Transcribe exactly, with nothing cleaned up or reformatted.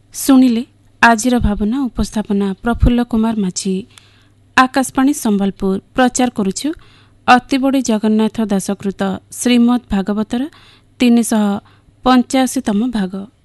ଶୁଣିଲେ ଆଜିର ଭାବନା ଉପସ୍ଥାପନା ପ୍ରଫୁଲ୍ଲ କୁମାର ମାଝୀ। ଆକାଶବାଣୀ ସମ୍ବଲପୁର ପ୍ରଚାର କରୁଛୁ ଅତିବଡ଼ି ଜଗନ୍ନାଥ ଦାସକୃତ ଶ୍ରୀମଦ୍ ଭାଗବତର ତିନିଶହ ପଞ୍ଚାଅଶୀତମ ଭାଗ।